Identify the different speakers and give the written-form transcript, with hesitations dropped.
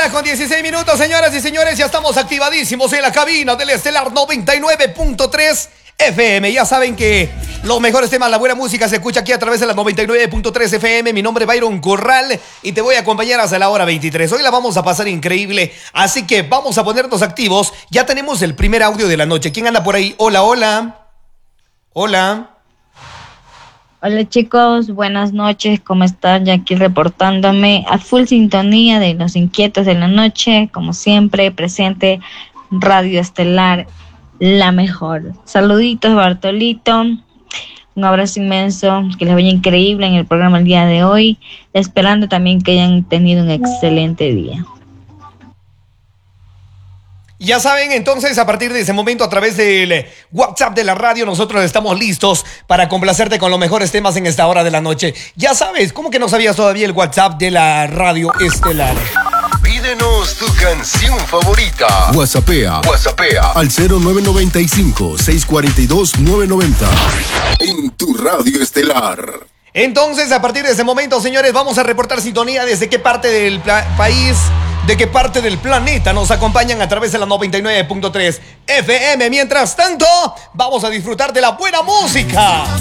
Speaker 1: 1:16, señoras y señores, ya estamos activadísimos en la cabina del Estelar 99.3 FM. Ya saben que los mejores temas, la buena música se escucha aquí a través de la 99.3 FM. Mi nombre es Byron Corral y te voy a acompañar hasta la hora 23. Hoy la vamos a pasar increíble, así que vamos a ponernos activos. Ya tenemos el primer audio de la noche. ¿Quién anda por ahí? Hola, hola. Hola.
Speaker 2: Hola chicos, buenas noches, ¿cómo están? Ya aquí reportándome a full sintonía de Los Inquietos de la Noche, como siempre, presente Radio Estelar, la mejor. Saluditos Bartolito, un abrazo inmenso, que les vaya increíble en el programa el día de hoy, esperando también que hayan tenido un excelente día.
Speaker 1: Ya saben, entonces, a partir de ese momento, a través del WhatsApp de la radio, nosotros estamos listos para complacerte con los mejores temas en esta hora de la noche. Ya sabes, ¿cómo que no sabías todavía el WhatsApp de la radio Estelar?
Speaker 3: Pídenos tu canción favorita.
Speaker 4: WhatsAppea al 0995-642-990 en tu radio Estelar.
Speaker 1: Entonces, a partir de ese momento, señores, vamos a reportar sintonía desde qué parte del país, de qué parte del planeta nos acompañan a través de la 99.3 FM. Mientras tanto, vamos a disfrutar de la buena música.